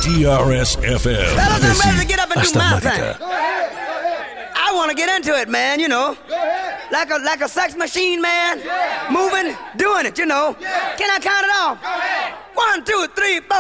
DRS-FM. Fellas, I'm ready to get up and do my thing. Ασταμάτητα. I want to get into it, man, you know. Like a sex machine, man. Moving, doing it, you know. Can I count it off? 1, 2, 3, 4.